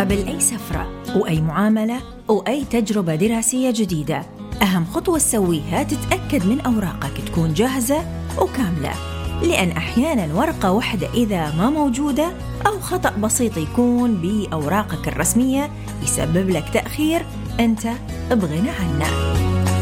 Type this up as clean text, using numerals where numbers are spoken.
قبل أي سفرة وأي معاملة وأي تجربة دراسية جديدة، أهم خطوة تسويها تتأكد من أوراقك تكون جاهزة وكاملة، لأن أحياناً ورقة واحدة إذا ما موجودة أو خطأ بسيط يكون بأوراقك الرسمية يسبب لك تأخير أنت بغنى عنه.